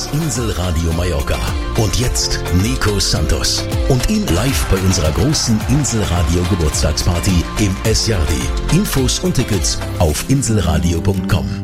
das Inselradio Mallorca. Und jetzt Nico Santos und ihn live bei unserer großen Inselradio Geburtstagsparty im Es Jardi. Infos und Tickets auf inselradio.com.